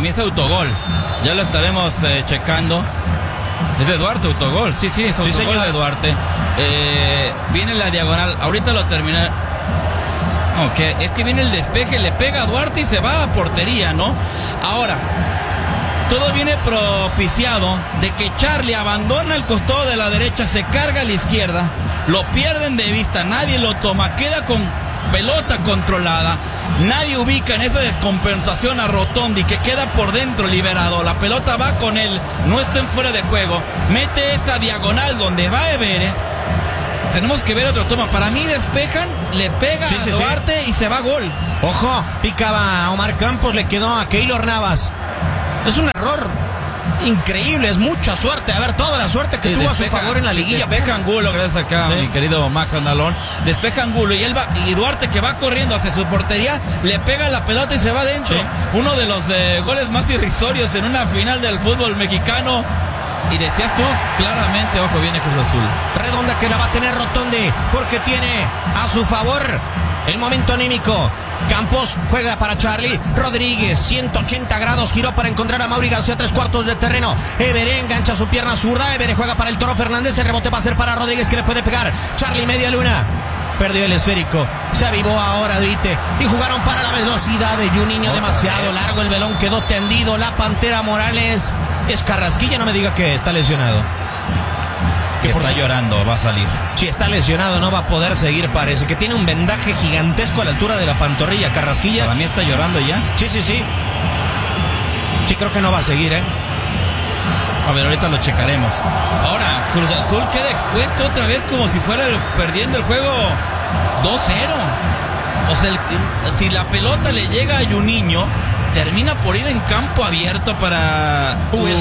mí es autogol. Ya lo estaremos checando. Es de Duarte, autogol. Sí, es autogol de Duarte. Viene la diagonal. Ahorita lo termina. Ok, es que viene el despeje, le pega a Duarte y se va a portería, ¿no? Ahora, todo viene propiciado de que Charlie abandona el costado de la derecha, se carga a la izquierda, lo pierden de vista, nadie lo toma, queda con pelota controlada, nadie ubica en esa descompensación a Rotondi, que queda por dentro liberado, la pelota va con él, no está en fuera de juego, mete esa diagonal donde va Evere. Tenemos que ver otro toma. Para mí despejan, le pega a Duarte y se va a gol. Ojo, picaba a Omar Campos, le quedó a Keylor Navas. Es un error increíble, es mucha suerte. A ver, toda la suerte que tuvo a su favor en la liguilla. Despeja Angulo, gracias acá, mi querido Max Andalón. Despeja Angulo y Duarte, que va corriendo hacia su portería, le pega la pelota y se va adentro. Sí. Uno de los goles más irrisorios en una final del fútbol mexicano. Y decías tú, claramente, ojo, viene Cruz Azul. Redonda que la va a tener Rotondi, porque tiene a su favor el momento anímico. Campos juega para Charlie Rodríguez, 180 grados, giró para encontrar a Mauri García, 3/4 de terreno. Evere engancha su pierna zurda, Evere juega para el Toro Fernández, el rebote va a ser para Rodríguez, que le puede pegar. Charlie media luna, perdió el esférico, se avivó ahora Duite y jugaron para la velocidad de Juninho, demasiado largo, el balón quedó tendido. La Pantera Morales es Carrasquilla, no me diga que está lesionado. Que está llorando, va a salir. Si está lesionado no va a poder seguir, parece que tiene un vendaje gigantesco a la altura de la pantorrilla Carrasquilla. Para mí está llorando ya. Sí. Sí, creo que no va a seguir, A ver, ahorita lo checaremos. Ahora, Cruz Azul queda expuesto otra vez como si fuera perdiendo el juego 2-0. O sea, si la pelota le llega a Juninho, termina por ir en campo abierto para...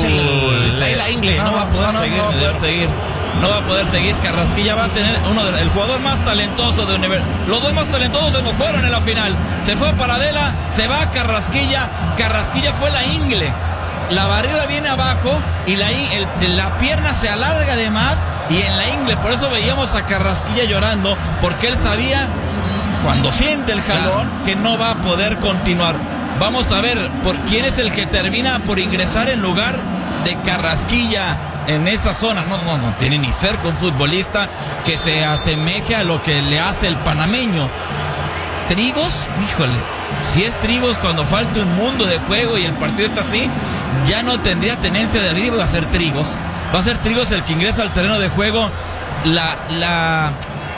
la Ingle no va a poder seguir. No va a poder seguir. Carrasquilla va a tener el jugador más talentoso de Universidad. Los dos más talentosos se nos fueron en la final. Se fue Paradela, se va Carrasquilla. Carrasquilla fue la Ingle. La barrera viene abajo y la pierna se alarga de más y en la Ingle. Por eso veíamos a Carrasquilla llorando, porque él sabía, cuando siente el jalón, que no va a poder continuar. Vamos a ver por quién es el que termina por ingresar en lugar de Carrasquilla en esa zona. No tiene ni cerca un futbolista que se asemeje a lo que le hace el panameño. Trigos, híjole, si es Trigos cuando falta un mundo de juego y el partido está así, ya no tendría tenencia de abrir, va a ser Trigos. Va a ser Trigos el que ingresa al terreno de juego. La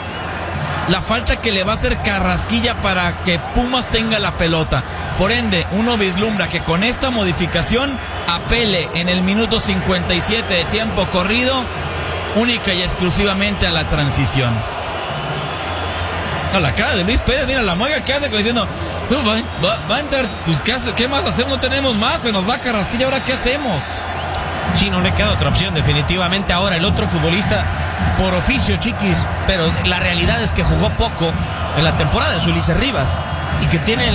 falta que le va a hacer Carrasquilla para que Pumas tenga la pelota. Por ende, uno vislumbra que con esta modificación apele en el minuto 57 de tiempo corrido única y exclusivamente a la transición. No, la cara de Luis Pérez, mira la mueca que hace diciendo, va a entrar, pues ¿qué más hacemos? No tenemos más, se nos va Carrasquilla, ¿ahora qué hacemos? Sí, no le queda otra opción, definitivamente. Ahora el otro futbolista por oficio, Chiquis, pero la realidad es que jugó poco en la temporada, es Ulises Rivas, y que tiene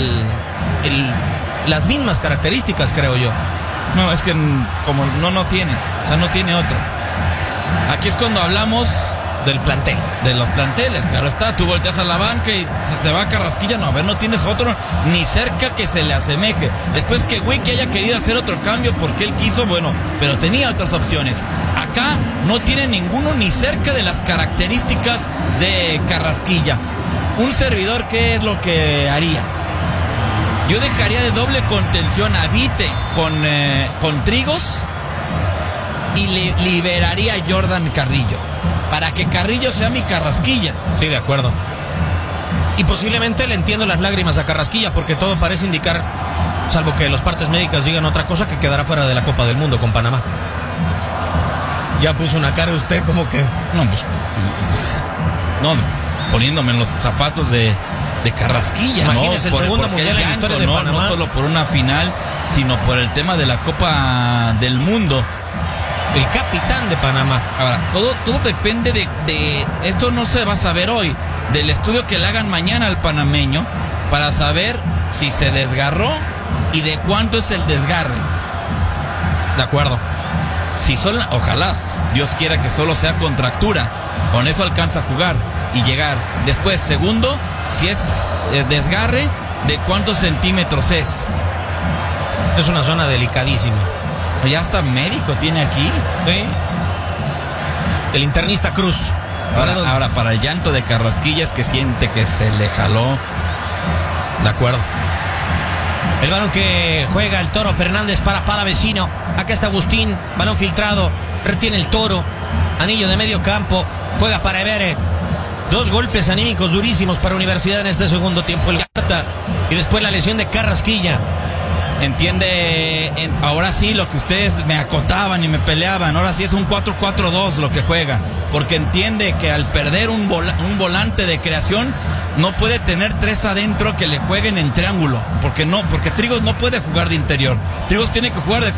las mismas características, creo yo. No, es que como no tiene, o sea, no tiene otro. Aquí es cuando hablamos del plantel, de los planteles, claro está. Tú volteas a la banca y se te va Carrasquilla, no, a ver, no tienes otro ni cerca que se le asemeje. Después que Wiki haya querido hacer otro cambio porque él quiso, bueno, pero tenía otras opciones. Acá no tiene ninguno ni cerca de las características de Carrasquilla. Un servidor, ¿qué es lo que haría? Yo dejaría de doble contención a Vite con Trigos y liberaría a Jordan Carrillo para que Carrillo sea mi Carrasquilla. Sí, de acuerdo. Y posiblemente le entiendo las lágrimas a Carrasquilla, porque todo parece indicar, salvo que los partes médicas digan otra cosa, que quedará fuera de la Copa del Mundo con Panamá. Ya puso una cara usted como que... No, poniéndome en los zapatos de Carrasquilla. Imagínese, el segundo mundial en la historia de Panamá. No solo por una final, sino por el tema de la Copa del Mundo. El capitán de Panamá. Ahora, todo depende de esto no se va a saber hoy, del estudio que le hagan mañana al panameño, para saber si se desgarró y de cuánto es el desgarre. De acuerdo. Si ojalá, Dios quiera que solo sea contractura, con eso alcanza a jugar y llegar. Después, segundo, si es desgarre, de cuántos centímetros es. Es una zona delicadísima. Ya hasta médico tiene aquí. ¿Sí? El internista Cruz. Ahora, para el llanto de Carrasquilla es que siente que se le jaló. De acuerdo. El balón que juega el Toro Fernández para Palavecino. Acá está Agustín, balón filtrado. Retiene el Toro. Anillo de medio campo. Juega para Evere. 2 golpes anímicos durísimos para Universidad en este segundo tiempo. El Garta. Y después la lesión de Carrasquilla. Entiende, ahora sí lo que ustedes me acotaban y me peleaban, ahora sí es un 4-4-2 lo que juega, porque entiende que al perder un volante de creación no puede tener 3 adentro que le jueguen en triángulo, porque Trigos no puede jugar de interior, Trigos tiene que jugar de